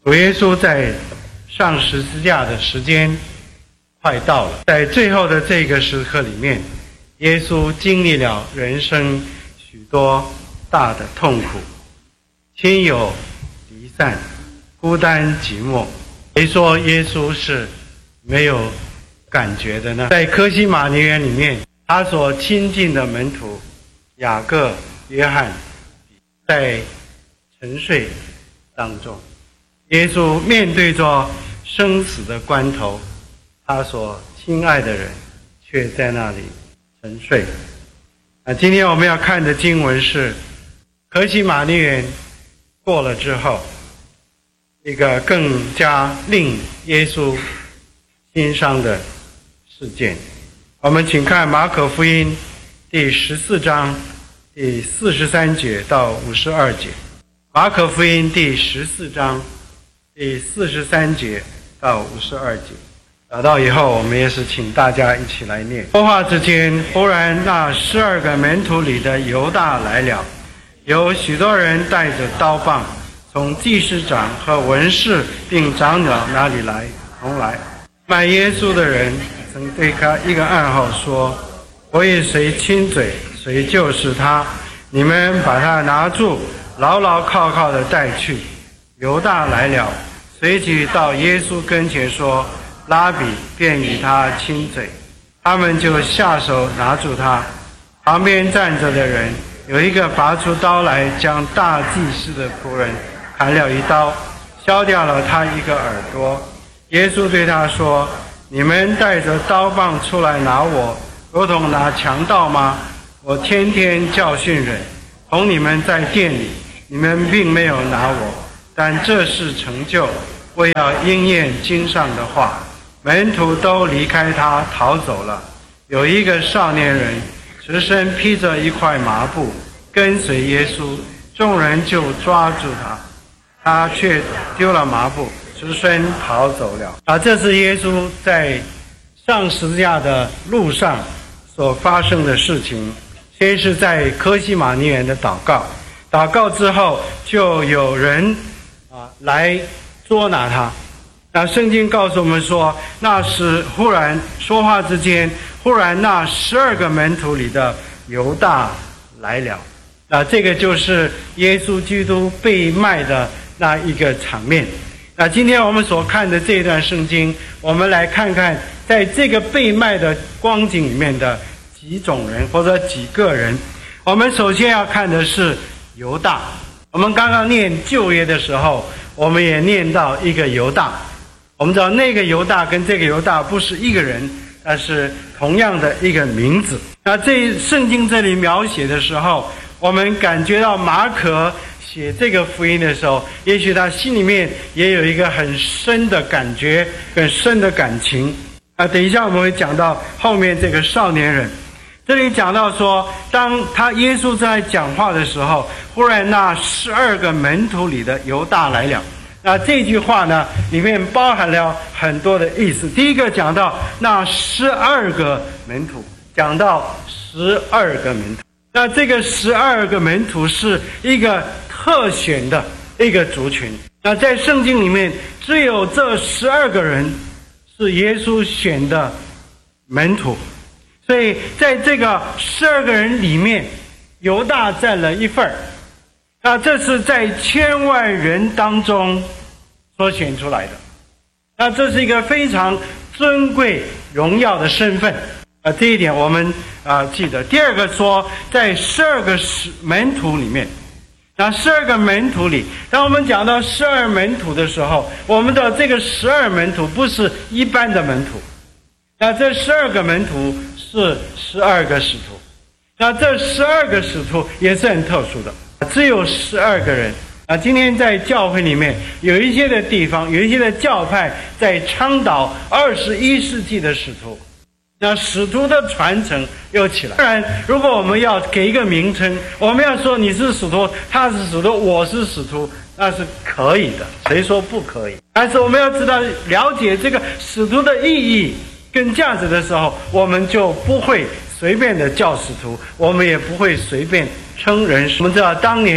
主耶稣在上十字架的时间快到了，在最后的这个时刻里面，耶稣经历了人生许多大的痛苦，亲友离散，孤单寂寞。谁说耶稣是没有感觉的呢？在客西马尼园里面，他所亲近的门徒雅各、约翰在沉睡当中，耶稣面对着生死的关头，他所亲爱的人却在那里沉睡。今天我们要看的经文是客西马尼园过了之后，一个更加令耶稣心伤的事件。我们请看马可福音第14章第43节到52节。马可福音第14章第43节到52节。找到以后，我们也是请大家一起来念。说话之间，忽然那12个门徒里的犹大来了，有许多人带着刀棒，从祭司长和文士并长老那里同来。卖耶稣的人曾对他一个暗号说：我与谁亲嘴，谁就是他。你们把他拿住，牢牢靠靠的带去。犹大来了，随即到耶稣跟前说：拉比，便与他亲嘴。他们就下手拿住他。旁边站着的人有一个拔出刀来，将大祭司的仆人砍了一刀，削掉了他一个耳朵。耶稣对他说：你们带着刀棒出来拿我，如同拿强盗吗？我天天教训人，同你们在店里，你们并没有拿我，但这事成就，为要应验经上的话。门徒都离开他逃走了。有一个少年人直身披着一块麻布跟随耶稣，众人就抓住他，他却丢了麻布，直身逃走了。这是耶稣在上十字架的路上所发生的事情。先是在客西马尼园的祷告之后，就有人来捉拿他。那圣经告诉我们说，那时忽然说话之间，忽然那12个门徒里的犹大来了。这个就是耶稣基督被卖的那一个场面。今天我们所看的这段圣经，我们来看看在这个被卖的光景里面的几种人或者几个人。我们首先要看的是犹大。我们刚刚念旧约的时候，我们也念到一个犹大。我们知道那个犹大跟这个犹大不是一个人，但是同样的一个名字。这圣经这里描写的时候，我们感觉到马可写这个福音的时候，也许他心里面也有一个很深的感觉，很深的感情。等一下我们会讲到后面这个少年人。这里讲到说，当耶稣在讲话的时候，忽然那12个门徒里的犹大来了。这句话呢，里面包含了很多的意思。第一个讲到那12个门徒，讲到12个门徒。这个12个门徒是一个特选的一个族群。在圣经里面，只有这12个人是耶稣选的门徒。所以在这个12个人里面，犹大占了一份。这是在千万人当中所选出来的。这是一个非常尊贵荣耀的身份。这一点我们记得。第二个说，在12个门徒里面，那12个门徒里，当我们讲到12门徒的时候，我们的这个12门徒不是一般的门徒。这12个门徒是12个使徒。这12个使徒也是很特殊的，只有12个人。今天在教会里面有一些的地方，有一些的教派在倡导21世纪的使徒。使徒的传承又起来。当然，如果我们要给一个名称，我们要说你是使徒，他是使徒，我是使徒，那是可以的，谁说不可以？但是我们要知道了解这个使徒的意义跟价值的时候，我们就不会随便的叫使徒，我们也不会随便称人。我们知道当年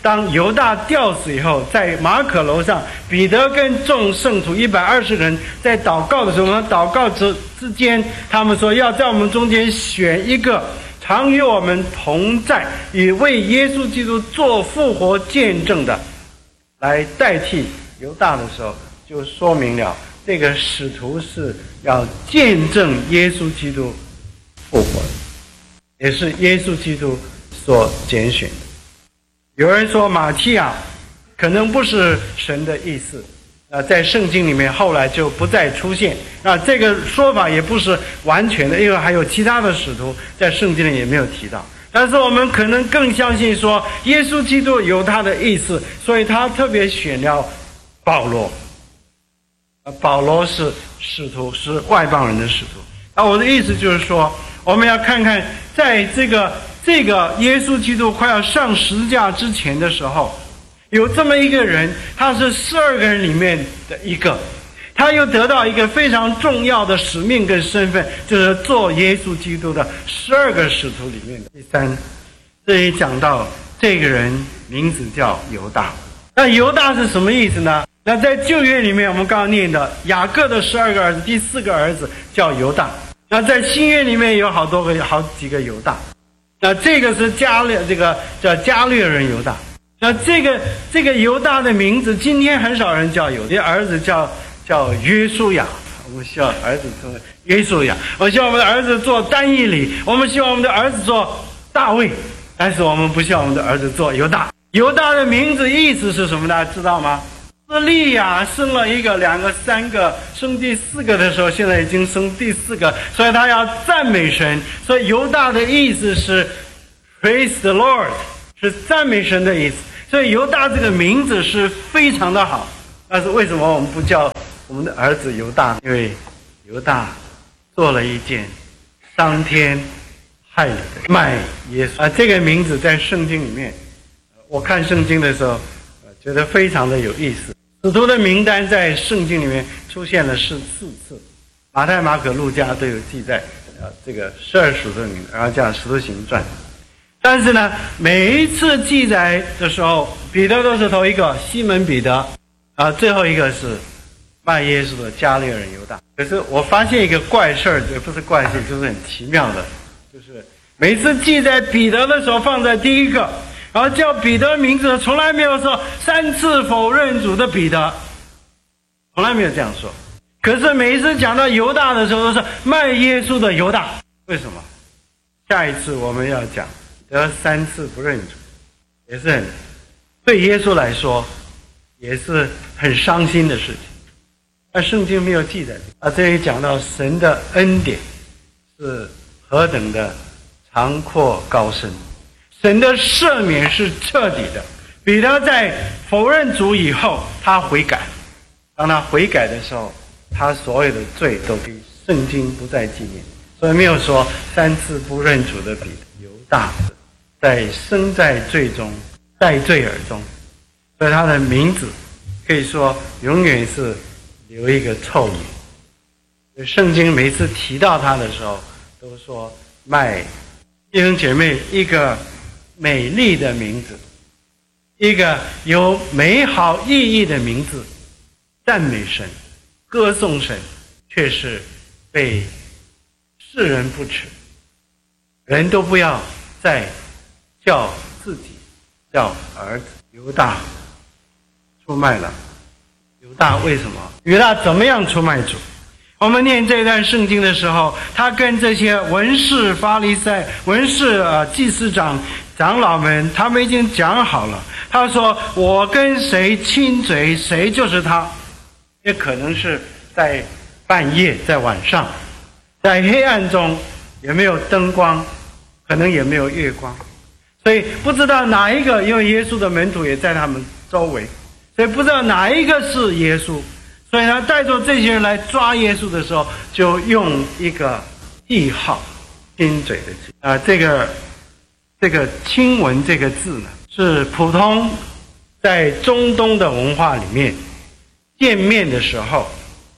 当犹大吊死以后，在马可楼上，彼得跟众圣徒120人在祷告的时候，祷告之间，他们说要在我们中间选一个常与我们同在，以为耶稣基督做复活见证的，来代替犹大的时候，就说明了这个使徒是要见证耶稣基督复活的，也是耶稣基督所拣选的。有人说马基亚可能不是神的意思，在圣经里面后来就不再出现。这个说法也不是完全的，因为还有其他的使徒在圣经里也没有提到。但是我们可能更相信说，耶稣基督有他的意思，所以他特别选了保罗。保罗是使徒，是外邦人的使徒。我的意思就是说，我们要看看在这个耶稣基督快要上十字架之前的时候，有这么一个人，他是12个人里面的一个，他又得到一个非常重要的使命跟身份，就是做耶稣基督的12个使徒里面的第三。这里讲到这个人名字叫犹大。那犹大是什么意思呢？那在旧约里面我们刚刚念的雅各的12个儿子，第4个儿子叫犹大。那在新约里面有好几个犹大。那这个是这个叫加略人犹大。那这个犹大的名字，今天很少人叫犹大，儿子叫约书亚，我们希望儿子做约书亚，我们希望我们的儿子做但以理，我们希望我们的儿子做大卫，但是我们不希望我们的儿子做犹大。犹大的名字意思是什么？大家知道吗？以利亚生了1个、2个、3个，生第4个的时候，现在已经生第4个，所以他要赞美神。所以犹大的意思是 Praise the Lord， 是赞美神的意思。所以犹大这个名字是非常的好。但是为什么我们不叫我们的儿子犹大？因为犹大做了一件伤天害理的卖耶稣。这个名字在圣经里面，我看圣经的时候觉得非常的有意思。使徒的名单在圣经里面出现了4次，马太、马可、路加都有记载这个12使徒的名字，然后叫使徒行传。但是呢，每一次记载的时候，彼得都是头一个，西门彼得，最后一个是卖耶稣的加略人犹大。可是我发现一个怪事儿，也不是怪事，就是很奇妙的，就是每次记载彼得的时候放在第一个，然后叫彼得名字从来没有说3次否认主的彼得，从来没有这样说。可是每一次讲到犹大的时候，都是卖耶稣的犹大。为什么？下一次我们要讲得3次不认主，也是对耶稣来说也是很伤心的事情。但圣经没有记载。这里讲到神的恩典是何等的长阔高深，神的赦免是彻底的。彼得在否认主以后，他悔改。当他悔改的时候，他所有的罪都被圣经不再纪念。所以没有说3次不认主的彼得犹大生在罪中，在罪而终。所以他的名字可以说永远是留一个臭名。圣经每次提到他的时候，都说卖弟兄姐妹一个美丽的名字，一个有美好意义的名字，赞美神，歌颂神，却是被世人不耻。人都不要再叫自己叫儿子。犹大出卖了。犹大为什么？犹大怎么样出卖主？我们念这段圣经的时候，他跟这些文士、法利赛、祭司长、长老们，他们已经讲好了。他说：“我跟谁亲嘴，谁就是他。”也可能是在半夜，在晚上，在黑暗中，也没有灯光，可能也没有月光，所以不知道哪一个，因为耶稣的门徒也在他们周围，所以不知道哪一个是耶稣。所以他带着这些人来抓耶稣的时候，就用一个记号，亲嘴的字。这个亲吻这个字呢，是普通在中东的文化里面，见面的时候，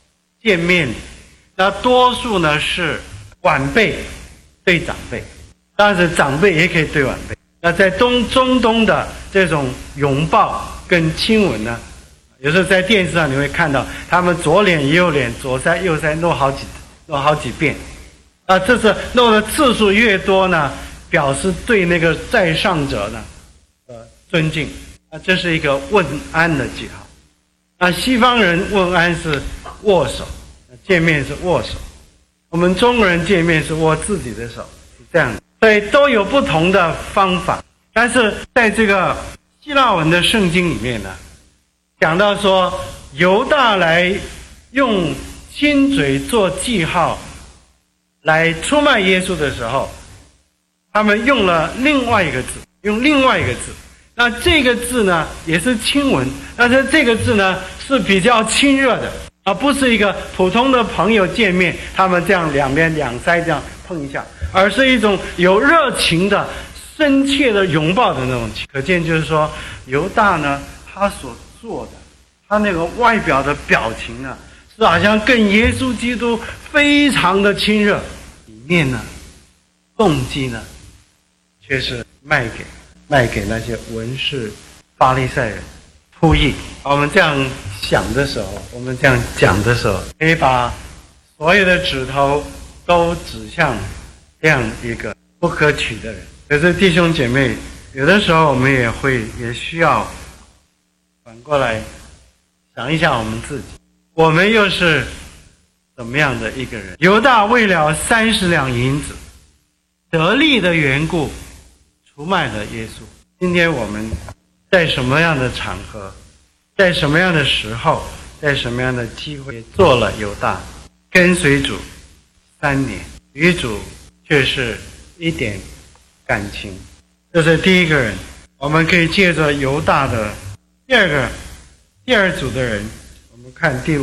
那多数呢是晚辈对长辈，当然是长辈也可以对晚辈。 那在中东的这种拥抱跟亲吻呢，有时候在电视上你会看到他们左脸右脸左腮右腮弄好几遍，这是弄的次数越多呢，表示对那个在上者呢尊敬，这是一个问安的记号。西方人问安是握手，见面是握手，我们中国人见面是握自己的手，是这样的。所以都有不同的方法，但是在这个希腊文的圣经里面呢，讲到说犹大来用亲嘴做记号来出卖耶稣的时候，他们用了另外一个字，那这个字呢也是亲吻，但是这个字呢是比较亲热的，而不是一个普通的朋友见面他们这样两边两腮这样碰一下，而是一种有热情的深切的拥抱的那种情。可见就是说犹大呢他所做的，他那个外表的表情呢是好像跟耶稣基督非常的亲热，里面呢动机呢却是卖给那些文士法利赛人铺议。我们这样想的时候，我们这样讲的时候，可以把所有的指头都指向这样一个不可取的人。可是弟兄姐妹，有的时候我们也需要反过来想一下我们自己，我们又是怎么样的一个人？犹大为了30两银子得利的缘故出卖了耶稣。今天我们在什么样的场合，在什么样的时候，在什么样的机会做了犹大，跟随主3年，与主却是一点感情。这是第一个人。我们可以借着犹大的第二组的人，我们看第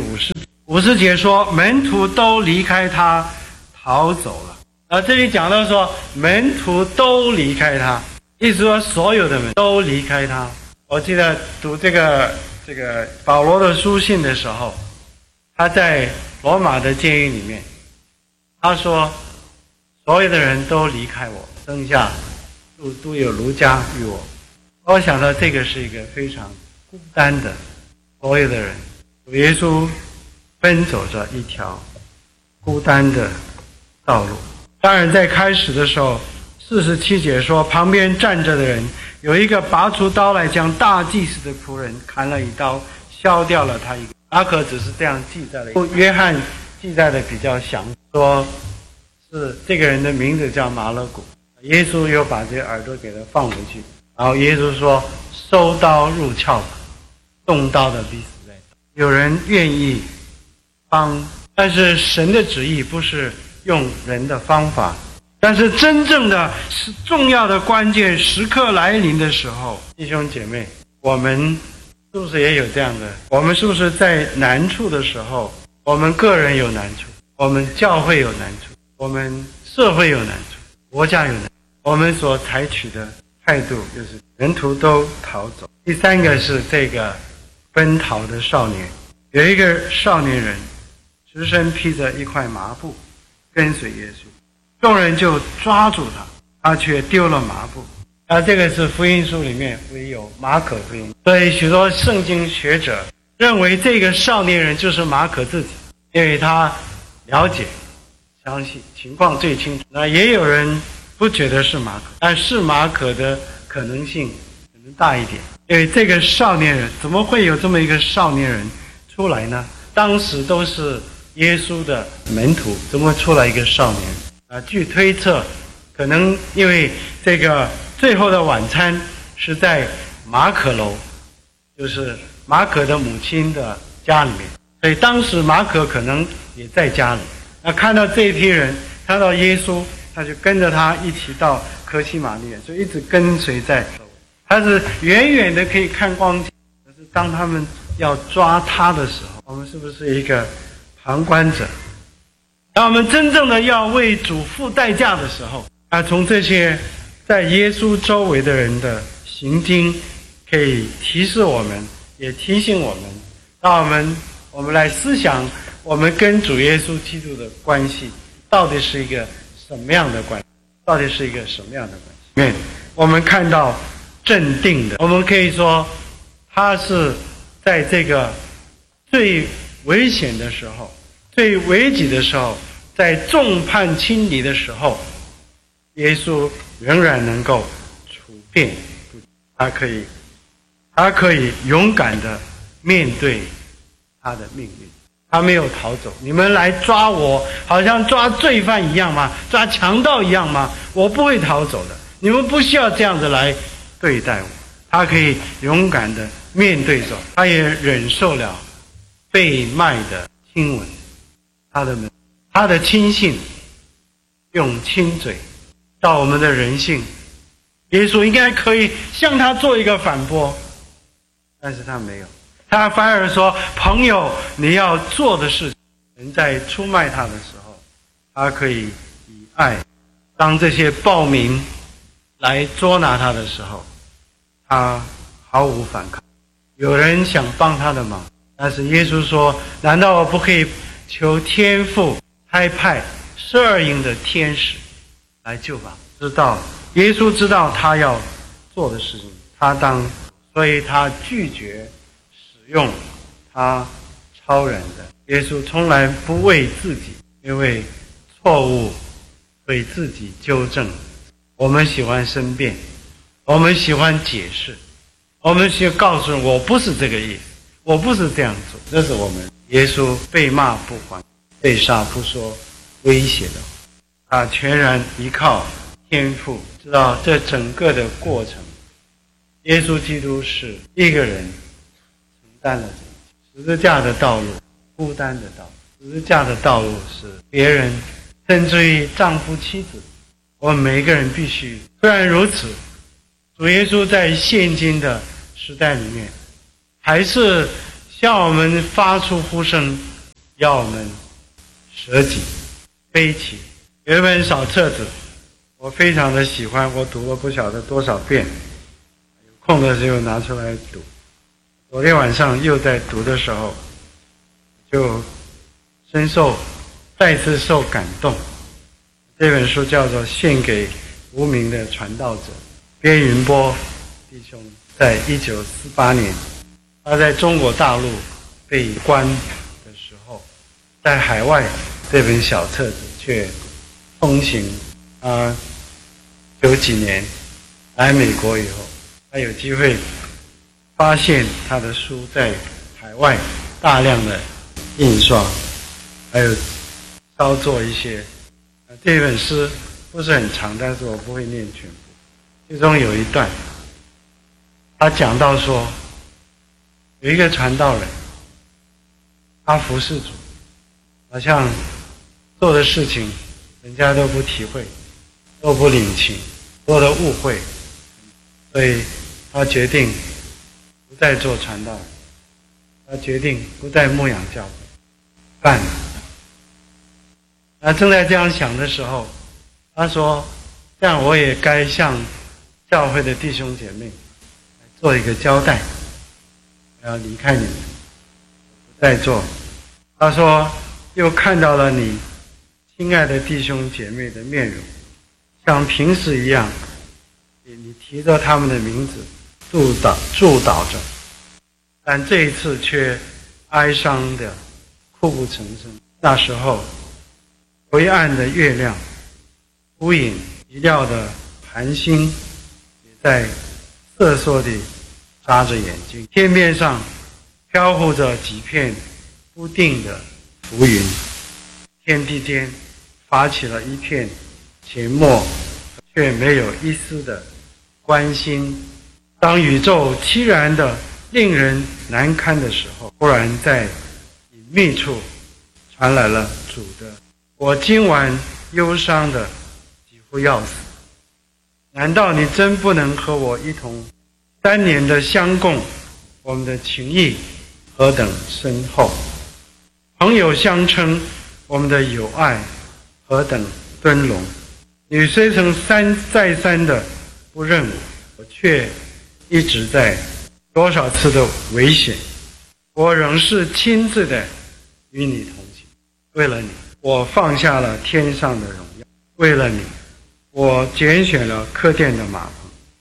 50节说门徒都离开他逃走了。这里讲到说门徒都离开他，意思说所有的人都离开他。我记得读这个保罗的书信的时候，他在罗马的监狱里面，他说所有的人都离开我，剩下都有卢家与我。我想到这个是一个非常孤单的，所有的人，主耶稣奔走着一条孤单的道路。当然在开始的时候47节说旁边站着的人有一个拔出刀来将大祭司的仆人砍了一刀，削掉了他一个。马可只是这样记载了，约翰记载的比较详，说是这个人的名字叫马勒古。耶稣又把这个耳朵给他放回去，然后耶稣说收刀入鞘吧，动刀的必死在刀。有人愿意帮，但是神的旨意不是用人的方法。但是真正的重要的关键时刻来临的时候，弟兄姐妹，我们是不是也有这样的？我们是不是在难处的时候，我们个人有难处，我们教会有难处，我们社会有难处，国家有难处，我们所采取的态度就是门徒都逃走。第三个是这个奔逃的少年，有一个少年人只身披着一块麻布跟随耶稣，众人就抓住他，他却丢了麻布。这个是福音书里面唯有马可福音，所以许多圣经学者认为这个少年人就是马可自己，因为他了解相信情况最清楚。那也有人不觉得是马可，但是马可的可能性可能大一点，因为这个少年人怎么会有这么一个少年人出来呢？当时都是耶稣的门徒，怎么出来一个少年人？据推测，可能因为这个最后的晚餐是在马可楼，就是马可的母亲的家里面，所以当时马可可能也在家里。看到这一批人，看到耶稣，他就跟着他一起到客西马尼园，所以一直跟随在。他是远远的可以看光景，可是当他们要抓他的时候，我们是不是一个旁观者？当我们真正的要为主付代价的时候，从这些在耶稣周围的人的行径可以提示我们，也提醒我们，让我们来思想我们跟主耶稣基督的关系到底是一个什么样的关系，到底是一个什么样的关系。 我们看到镇定的，我们可以说他是在这个最危险的时候，最危急的时候，在众叛亲离的时候，耶稣仍然能够处变不惊，他可以勇敢的面对他的命运，他没有逃走。你们来抓我，好像抓罪犯一样吗？抓强盗一样吗？我不会逃走的，你们不需要这样子来对待我。他可以勇敢的面对走，他也忍受了被卖的亲吻，他的亲信用亲嘴到我们的人性，耶稣应该可以向他做一个反驳，但是他没有，他反而说，朋友，你要做的事情，人在出卖他的时候，他可以以爱，当这些暴民来捉拿他的时候，他毫无反抗。有人想帮他的忙，但是耶稣说，难道我不可以求天父差派12营的天使来救吧？耶稣知道他要做的事情，所以他拒绝使用他超人的。耶稣从来不为自己因为错误为自己纠正。我们喜欢申辩，我们喜欢解释，我们需要告诉人我不是这个意思，我不是这样做。这是我们耶稣被骂不还，被杀不说威胁的话，他全然依靠天父。知道这整个的过程，耶稣基督是一个人承担了十字架的道路，孤单的道路。十字架的道路是别人，甚至于丈夫妻子，我们每一个人必须。虽然如此，主耶稣在现今的时代里面，还是向我们发出呼声，要我们舍己背起。有一本小册子我非常的喜欢，我读了不晓得多少遍，有空的时候拿出来读。昨天晚上又在读的时候，就再次受感动。这本书叫做《献给无名的传道者》，边云波弟兄在1948年，他在中国大陆被关的时候，在海外这本小册子却通行。有几年来美国以后，他有机会发现他的书在海外大量的印刷，还有稍作一些。这本诗不是很长，但是我不会念全部。其中有一段，他讲到说，有一个传道人，他服侍主，好像做的事情人家都不体会，都不领情，多的误会，所以他决定不再做传道人，他决定不再牧养教会，办。他正在这样想的时候，他说，这样我也该向教会的弟兄姐妹来做一个交代，我要离开你们，不再做。他说，又看到了你亲爱的弟兄姐妹的面容，像平时一样，你提着他们的名字祝祷着，但这一次却哀伤的哭不成声。那时候灰暗的月亮，忽隐一料的寒星也在瑟缩地眨着眼睛，天面上飘忽着几片不定的浮云，天地间发起了一片沉默，却没有一丝的关心。当宇宙凄然的令人难堪的时候，忽然在隐秘处传来了主的，我今晚忧伤的几乎要死，难道你真不能和我一同3年的相共？我们的情谊何等深厚，朋友相称，我们的友爱何等尊荣。你虽曾再三的不认我却一直在多少次的危险，我仍是亲自的与你同行。为了你，我放下了天上的荣耀；为了你，我拣选了客店的马棚，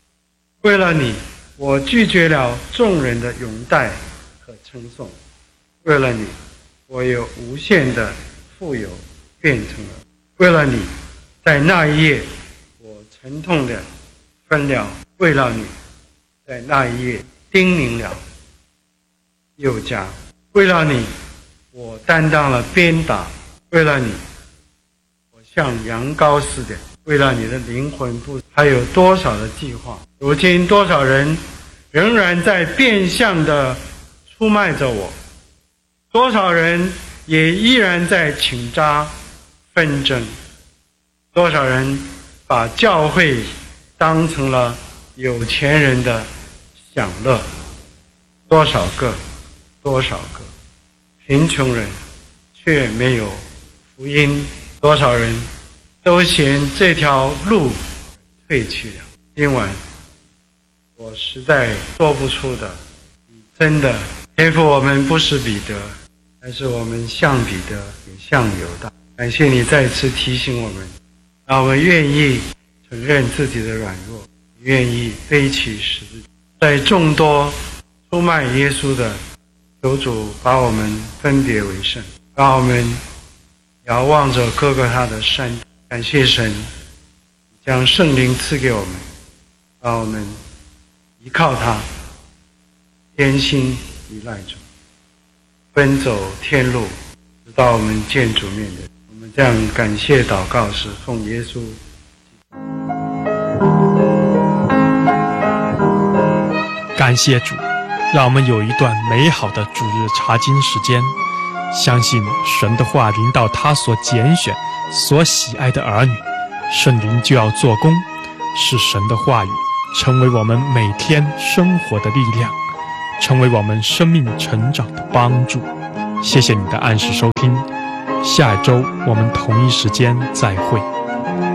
为了你，我拒绝了众人的拥戴和称颂。为了你，我有无限的富有变成了。为了你，在那一夜，我沉痛的分了；为了你，在那一夜叮咛了又加。为了你，我担当了鞭打；为了你，我像羊羔似的。为了你的灵魂不还有多少的计划？如今多少人仍然在变相的出卖着我，多少人也依然在倾轧纷争，多少人把教会当成了有钱人的享乐，多少个贫穷人却没有福音，多少人都嫌这条路退去了。今晚我实在说不出的，真的天父，我们不是彼得，但是我们像彼得也像犹大。感谢你再次提醒我们，让我们愿意承认自己的软弱，愿意背起十字架。在众多出卖耶稣的，求主把我们分别为圣，让我们遥望着哥哥他的山。感谢神将圣灵赐给我们，让我们依靠他，天心依赖着，奔走天路，直到我们见主面的。我们这样感谢祷告是奉耶稣。 感谢主，让我们有一段美好的主日查经时间，相信神的话临到他所拣选所喜爱的儿女，圣灵就要做工，使神的话语成为我们每天生活的力量，成为我们生命成长的帮助。谢谢你的按时收听，下一周我们同一时间再会。